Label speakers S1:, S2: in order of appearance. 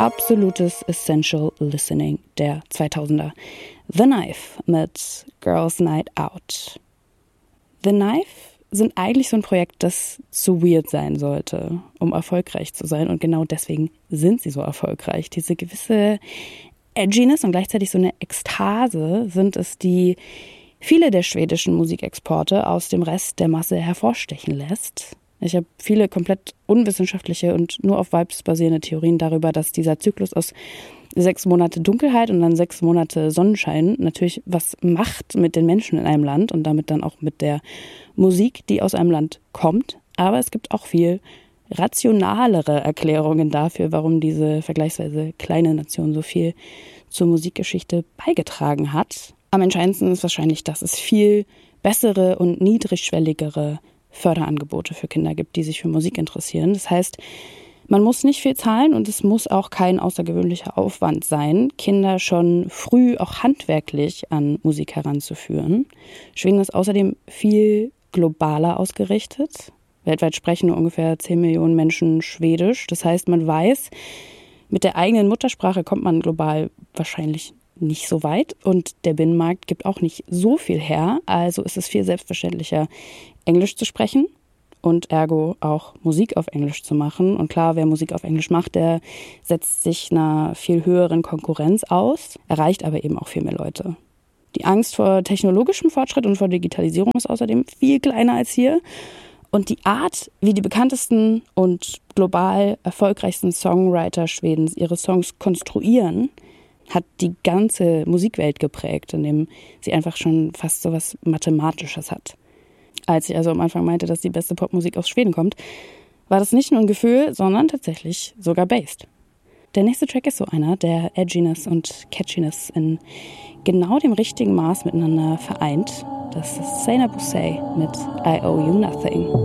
S1: absolutes Essential Listening der 2000er. The Knife mit Girls Night Out. The Knife sind eigentlich so ein Projekt, das zu weird sein sollte, um erfolgreich zu sein. Und genau deswegen sind sie so erfolgreich. Diese gewisse Edginess und gleichzeitig so eine Ekstase sind es, die viele der schwedischen Musikexporte aus dem Rest der Masse hervorstechen lässt. Ich habe viele komplett unwissenschaftliche und nur auf Vibes basierende Theorien darüber, dass dieser Zyklus aus 6 Monate Dunkelheit und dann 6 Monate Sonnenschein natürlich was macht mit den Menschen in einem Land und damit dann auch mit der Musik, die aus einem Land kommt. Aber es gibt auch viel rationalere Erklärungen dafür, warum diese vergleichsweise kleine Nation so viel zur Musikgeschichte beigetragen hat. Am entscheidendsten ist wahrscheinlich, dass es viel bessere und niedrigschwelligere Förderangebote für Kinder gibt, die sich für Musik interessieren. Das heißt, man muss nicht viel zahlen und es muss auch kein außergewöhnlicher Aufwand sein, Kinder schon früh auch handwerklich an Musik heranzuführen. Schweden ist außerdem viel globaler ausgerichtet. Weltweit sprechen nur ungefähr 10 Millionen Menschen Schwedisch. Das heißt, man weiß, mit der eigenen Muttersprache kommt man global wahrscheinlich nicht so weit und der Binnenmarkt gibt auch nicht so viel her. Also ist es viel selbstverständlicher, Englisch zu sprechen und ergo auch Musik auf Englisch zu machen. Und klar, wer Musik auf Englisch macht, der setzt sich einer viel höheren Konkurrenz aus, erreicht aber eben auch viel mehr Leute. Die Angst vor technologischem Fortschritt und vor Digitalisierung ist außerdem viel kleiner als hier. Und die Art, wie die bekanntesten und global erfolgreichsten Songwriter Schwedens ihre Songs konstruieren, hat die ganze Musikwelt geprägt, indem sie einfach schon fast so was Mathematisches hat. Als ich also am Anfang meinte, dass die beste Popmusik aus Schweden kommt, war das nicht nur ein Gefühl, sondern tatsächlich sogar based. Der nächste Track ist so einer, der Edginess und Catchiness in genau dem richtigen Maß miteinander vereint. Das ist Seinabo Sey mit I Owe You Nothing.